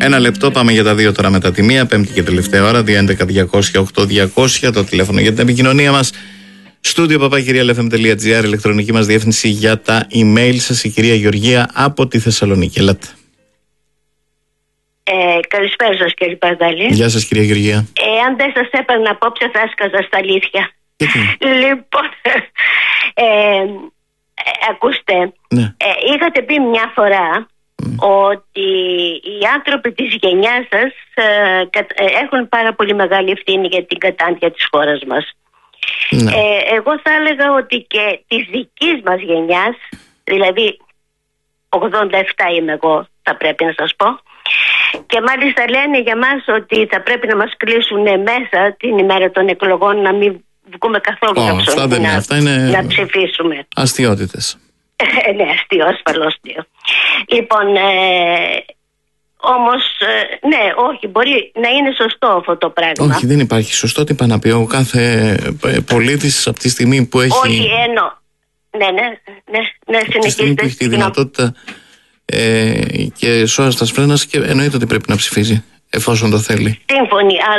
Ένα λεπτό, πάμε για τα δύο τώρα μετά τη μία, πέμπτη και τελευταία ώρα, 211-200-8200, το τηλέφωνο για την επικοινωνία μας. studio@realfm.gr, ηλεκτρονική μας διεύθυνση για τα email σας, η κυρία Γεωργία από τη Θεσσαλονίκη. Ελάτε. Καλησπέρα σας, κύριε Παγδαλή. Γεια σας, κυρία Γεωργία. Αν δεν σας έπαιρνα απόψε, θα έσκαζα στα αλήθεια. Λοιπόν, ακούστε, ναι. Είχατε πει μια φορά ότι οι άνθρωποι της γενιάς σας έχουν πάρα πολύ μεγάλη ευθύνη για την κατάντια της χώρας μας. Ναι. Εγώ θα έλεγα ότι και της δικής μας γενιάς, δηλαδή 87 είμαι εγώ, θα πρέπει να σας πω, και μάλιστα λένε για μας ότι θα πρέπει να μας κλείσουν μέσα την ημέρα των εκλογών, να μην βγούμε καθόλου να ψηφίσουμε. Αστιότητες. Ναι, αστείο, ασφαλώς αστείο. Λοιπόν, όμως, ναι, όχι, μπορεί να είναι σωστό αυτό το πράγμα. Όχι, δεν υπάρχει σωστό. Τι είπα να πει ο κάθε πολίτης από τη στιγμή που έχει... Όχι, ναι, από τη στιγμή που έχει τη δυνατότητα και σώας τα σφρένας, και εννοείται ότι πρέπει να ψηφίζει, εφόσον το θέλει. Σύμφωνοι,